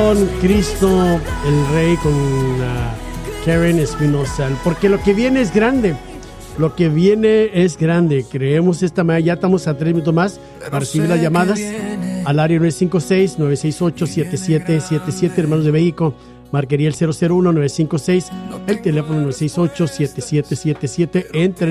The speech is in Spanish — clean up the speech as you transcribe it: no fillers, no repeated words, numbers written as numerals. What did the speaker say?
canción Cristo el Rey con Karen Espinosa, porque lo que viene es grande. Lo que viene es grande. Creemos esta mañana, ya estamos a 3 minutos más para recibir las llamadas al área 956-968-7777, hermanos de México. Marcaría el 001-956, el teléfono 968-7777. Entre